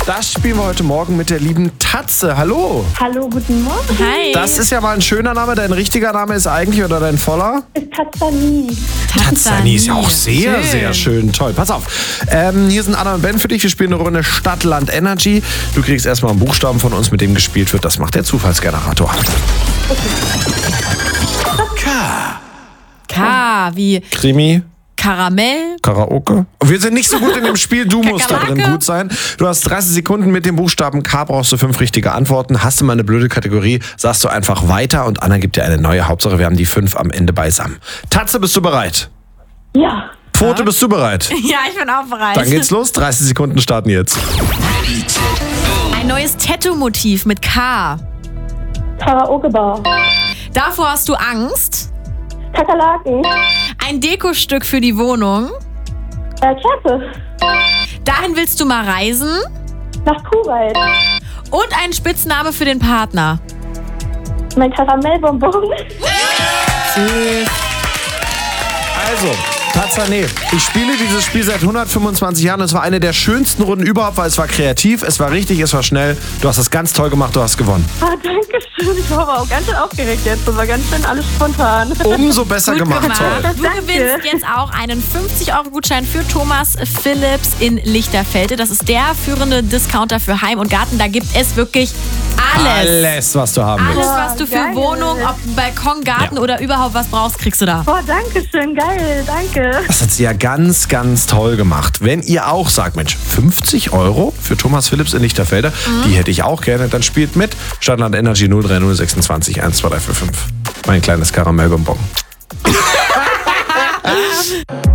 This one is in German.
Das spielen wir heute Morgen mit der lieben Tatze. Hallo. Hallo, guten Morgen. Hi. Das ist ja mal ein schöner Name. Dein richtiger Name ist eigentlich oder dein voller? Ist Tazzani. Tazzani ist ja auch sehr, Schön. sehr schön. Toll. Pass auf. Hier sind Anna und Ben für dich. Wir spielen eine Runde Stadt, Land, Energy. Du kriegst erstmal einen Buchstaben von uns, mit dem gespielt wird. Das macht der Zufallsgenerator. K wie Krimi. Karamell. Karaoke. Wir sind nicht so gut in dem Spiel, du musst da drin Kakerlake. gut sein. Du hast 30 Sekunden mit dem Buchstaben K, brauchst du 5 richtige Antworten. Hast du mal eine blöde Kategorie, sagst du einfach weiter und Anna gibt dir eine neue. Hauptsache, wir haben die 5 am Ende beisammen. Tatze, bist du bereit? Ja. Pfote, bist du bereit? Ja, ich bin auch bereit. Dann geht's los, 30 Sekunden starten jetzt. Ein neues Tattoo-Motiv mit K. Karaoke-Bar. Davor hast du Angst. Kakerlaken. Ein Dekostück für die Wohnung. Kerze. Dahin willst du mal reisen. Nach Kuwait. Und ein Spitzname für den Partner. Mein Karamellbonbon. Also, Tazzane, ich spiele dieses Spiel seit 125 Jahren. Es war eine der schönsten Runden überhaupt, weil es war kreativ, es war richtig, es war schnell. Du hast das ganz toll gemacht, du hast gewonnen. Danke schön. Ich war aber auch ganz schön aufgeregt jetzt. Das war ganz schön alles spontan. Umso besser gemacht, toll. Du gewinnst jetzt auch einen 50-Euro-Gutschein für Thomas Philips in Lichterfelde. Das ist der führende Discounter für Heim und Garten. Da gibt es wirklich alles. Alles, was du haben Alles, willst. was du für Geil. Wohnung, ob Balkon, Garten Ja. oder überhaupt was brauchst, kriegst du da. Boah, danke schön. Geil. Danke. Das hat sie ja ganz, ganz toll gemacht. Wenn ihr auch sagt, Mensch, 50 Euro für Thomas Philips in Lichterfelde, die hätte ich auch gerne, dann spielt mit. Stadtland Energy 03026 12345. Mein kleines Karamellbonbon.